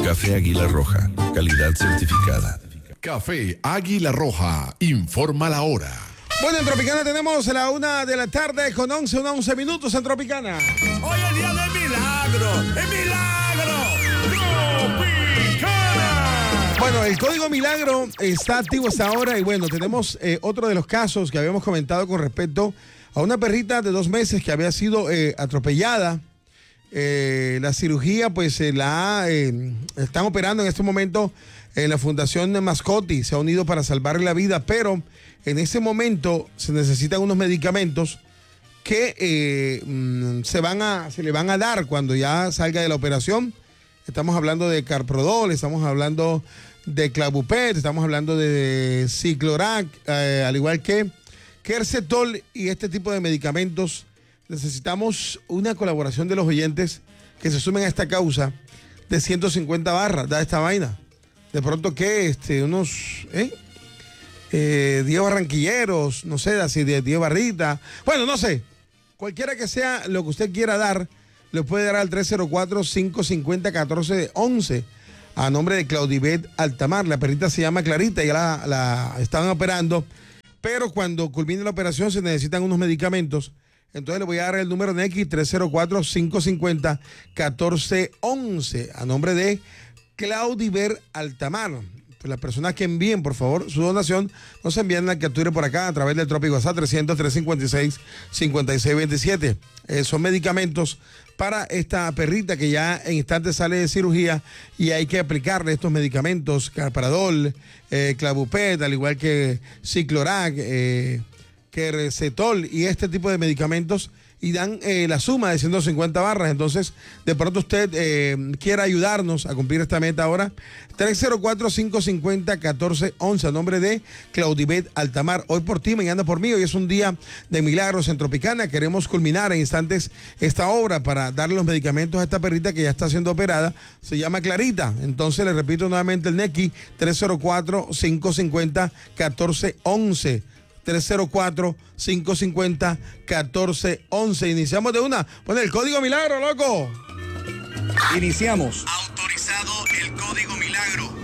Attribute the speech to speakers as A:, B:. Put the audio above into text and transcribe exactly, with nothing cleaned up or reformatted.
A: Café Águila Roja, calidad certificada.
B: Café Águila Roja, informa la hora.
C: Bueno, en Tropicana tenemos la una de la tarde con once, una once minutos en Tropicana.
D: Hoy es día del milagro, el milagro, Tropicana.
C: Bueno, el código milagro está activo hasta ahora y bueno, tenemos eh, otro de los casos que habíamos comentado con respecto a una perrita de dos meses que había sido eh, atropellada. Eh, la cirugía pues eh, la eh, están operando en este momento en la Fundación Mascotti, se ha unido para salvarle la vida, pero en ese momento se necesitan unos medicamentos que eh, mm, se, van a, se le van a dar cuando ya salga de la operación. Estamos hablando de Carprodol, estamos hablando de Clavupet, estamos hablando de Ciclorac, eh, al igual que Quercetol y este tipo de medicamentos. Necesitamos una colaboración de los oyentes que se sumen a esta causa de ciento cincuenta barras, da esta vaina. De pronto que este, unos ¿eh? Eh, diez barranquilleros, no sé, así de diez barritas. Bueno, no sé. Cualquiera que sea lo que usted quiera dar, le puede dar al tres cero cuatro, cinco cinco cero, uno cuatro once a nombre de Claudibet Altamar. La perrita se llama Clarita, ya la, la estaban operando, pero cuando culmine la operación se necesitan unos medicamentos. Entonces le voy a dar el número de X tres cero cuatro, cinco cinco cero, uno cuatro once a nombre de Claudibet Altamar. Pues las personas que envíen, por favor, su donación, no se envíen la captura por acá a través del Trópico WhatsApp trescientos, trescientos cincuenta y seis, cincuenta y seis veintisiete. Eh, son medicamentos para esta perrita que ya en instantes sale de cirugía y hay que aplicarle estos medicamentos, Carpradol, eh, Clavupet, al igual que Ciclorac, eh, Quercetol y este tipo de medicamentos, y dan eh, la suma de ciento cincuenta barras. Entonces, de pronto usted eh, quiera ayudarnos a cumplir esta meta ahora, tres cero cuatro, cinco cinco cero, uno cuatro once a nombre de Claudibet Altamar. Hoy por ti, mañana por mí. Hoy es un día de milagros en Tropicana. Queremos culminar en instantes esta obra para darle los medicamentos a esta perrita que ya está siendo operada. Se llama Clarita. Entonces, le repito nuevamente el N E C I, tres cero cuatro, cinco cinco cero, uno cuatro once. tres cero cuatro, cinco cinco cero, uno cuatro once. Iniciamos de una. Pon el código milagro, loco.
E: Iniciamos.
D: Autorizado el código milagro.